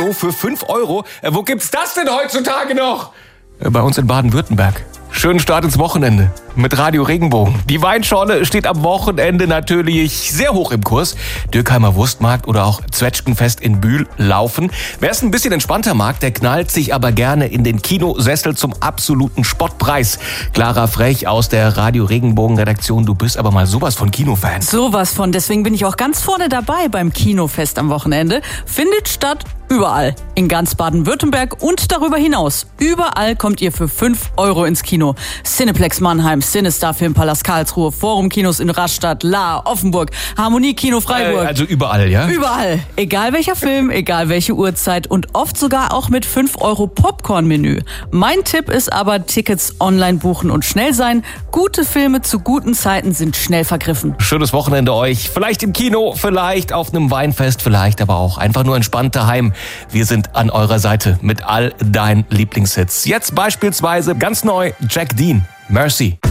Kino für 5 €. Wo gibt's das denn heutzutage noch? Bei uns in Baden-Württemberg. Schönen Start ins Wochenende mit Radio Regenbogen. Die Weinschorle steht am Wochenende natürlich sehr hoch im Kurs. Dürkheimer Wurstmarkt oder auch Zwetschgenfest in Bühl laufen. Wer es ein bisschen entspannter mag, der knallt sich aber gerne in den Kinosessel zum absoluten Spottpreis. Clara Frech aus der Radio Regenbogen Redaktion, du bist aber mal sowas von Kinofan. Sowas von, deswegen bin ich auch ganz vorne dabei beim Kinofest am Wochenende. Findet statt überall, in ganz Baden-Württemberg und darüber hinaus. Überall kommt ihr für 5 € ins Kino. Cineplex Mannheim, Cinestar Filmpalast Karlsruhe, Forum Kinos in Rastatt, Lahr, Offenburg, Harmonie Kino Freiburg. Also überall, ja? Überall. Egal welcher Film, egal welche Uhrzeit und oft sogar auch mit 5 € Popcorn-Menü. Mein Tipp ist aber, Tickets online buchen und schnell sein. Gute Filme zu guten Zeiten sind schnell vergriffen. Schönes Wochenende euch. Vielleicht im Kino, vielleicht auf einem Weinfest, vielleicht aber auch einfach nur entspannt daheim. Wir sind an eurer Seite mit all deinen Lieblingshits. Jetzt beispielsweise ganz neu Jack Dean, Mercy.